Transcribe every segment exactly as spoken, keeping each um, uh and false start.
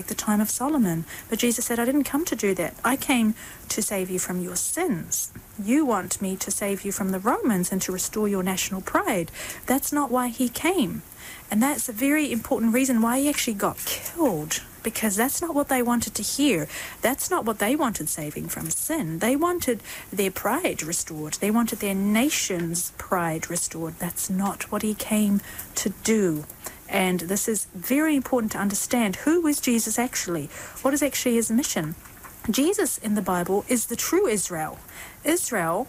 the time of Solomon. But Jesus said, I didn't come to do that. I came to save you from your sins. You want me to save you from the Romans and to restore your national pride. That's not why he came. And that's a very important reason why he actually got killed, because that's not what they wanted to hear. That's not what they wanted saving from sin. They wanted their pride restored. They wanted their nation's pride restored. That's not what he came to do. And this is very important to understand. Who is Jesus actually? What is actually his mission? Jesus in the Bible is the true Israel. Israel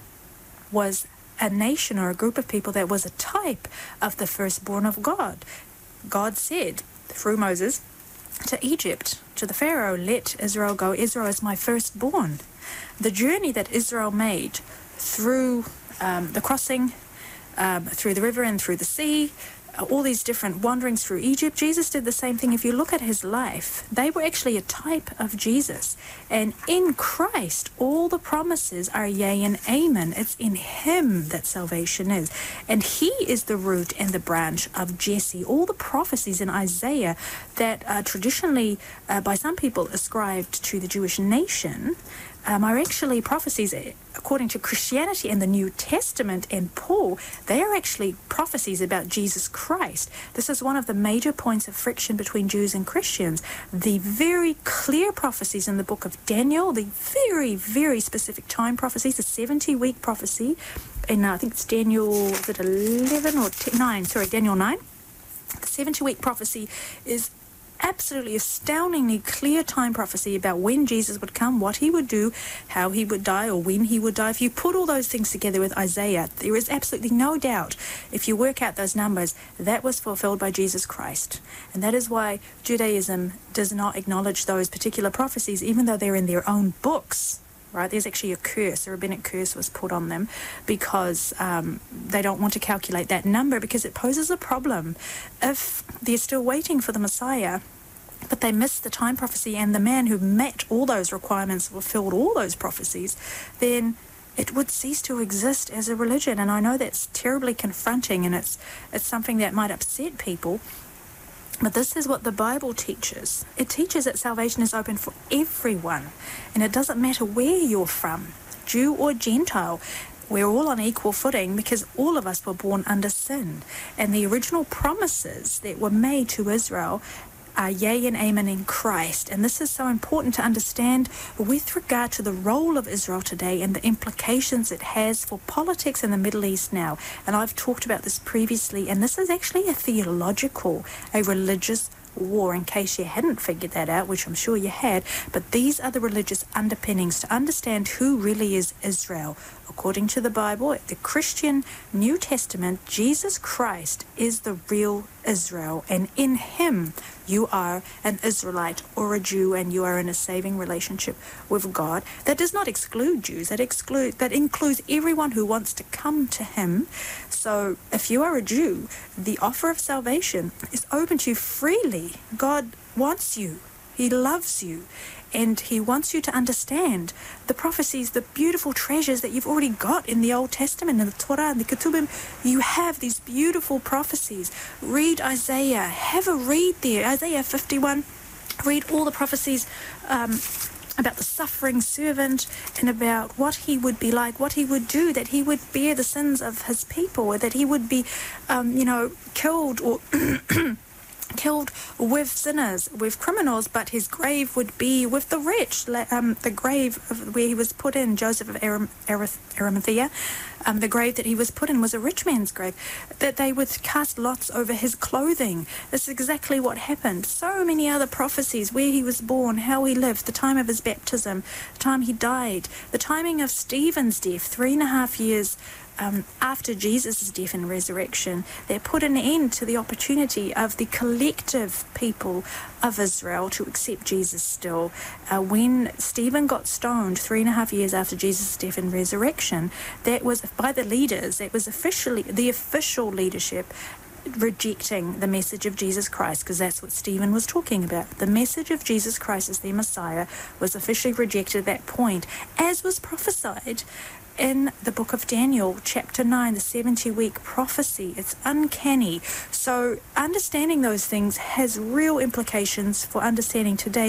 was a nation or a group of people that was a type of the firstborn of God. God said through Moses to Egypt, to the Pharaoh, let Israel go. Israel is my firstborn. The journey that Israel made through um, the crossing, um, through the river and through the sea, all these different wanderings through Egypt, Jesus did the same thing. If you look at his life, they were actually a type of Jesus. And in Christ, all the promises are yea and amen. It's in him that salvation is. And he is the root and the branch of Jesse. All the prophecies in Isaiah that are traditionally, uh, by some people, ascribed to the Jewish nation, Um, are actually prophecies according to Christianity and the New Testament and Paul. They are actually prophecies about Jesus Christ. This is one of the major points of friction between Jews and Christians. The very clear prophecies in the book of Daniel, the very, very specific time prophecies, the seventy-week prophecy, and uh, I think it's Daniel, is it eleven or ten, nine? Sorry, Daniel nine. The seventy-week prophecy is absolutely astoundingly clear time prophecy about when Jesus would come, what he would do, how he would die, or when he would die. If you put all those things together with Isaiah, there is absolutely no doubt, if you work out those numbers, that was fulfilled by Jesus Christ. And that is why Judaism does not acknowledge those particular prophecies, even though they're in their own books. Right, there's actually a curse, a rabbinic curse was put on them because um, they don't want to calculate that number because it poses a problem. If they're still waiting for the Messiah, but they miss the time prophecy and the man who met all those requirements, fulfilled all those prophecies, then it would cease to exist as a religion. And I know that's terribly confronting, and it's it's something that might upset people. But this is what the Bible teaches. It teaches that salvation is open for everyone. And it doesn't matter where you're from, Jew or Gentile. We're all on equal footing because all of us were born under sin. And the original promises that were made to Israel are yea and amen in Christ. And this is so important to understand with regard to the role of Israel today and the implications it has for politics in the Middle East now. And I've talked about this previously, and this is actually a theological, a religious war, in case you hadn't figured that out, which I'm sure you had. But these are the religious underpinnings to understand who really is Israel. According to the Bible, the Christian New Testament, Jesus Christ is the real Israel, and in him you are an Israelite or a Jew, and you are in a saving relationship with God. That does not exclude Jews. That exclude that includes everyone who wants to come to him. So if you are a Jew, the offer of salvation is open to you freely. God wants you. He loves you. And he wants you to understand the prophecies, the beautiful treasures that you've already got in the Old Testament, in the Torah and the Ketubim. You have these beautiful prophecies. Read Isaiah. Have a read there. Isaiah fifty-one. Read all the prophecies um, about the suffering servant and about what he would be like, what he would do, that he would bear the sins of his people, that he would be, um, you know, killed or... killed with sinners, with criminals, but his grave would be with the rich. Um, the grave of where he was put in, Joseph of Aram- Arimathea, um, the grave that he was put in was a rich man's grave, that they would cast lots over his clothing. This is exactly what happened. So many other prophecies, where he was born, how he lived, the time of his baptism, the time he died, the timing of Stephen's death, three and a half years Um, after Jesus' death and resurrection, they put an end to the opportunity of the collective people of Israel to accept Jesus still. Uh, when Stephen got stoned three and a half years after Jesus' death and resurrection, that was by the leaders, that was officially the official leadership rejecting the message of Jesus Christ, because that's what Stephen was talking about. The message of Jesus Christ as their Messiah was officially rejected at that point, as was prophesied in the book of Daniel, chapter nine, the seventy-week prophecy. It's uncanny. So understanding those things has real implications for understanding today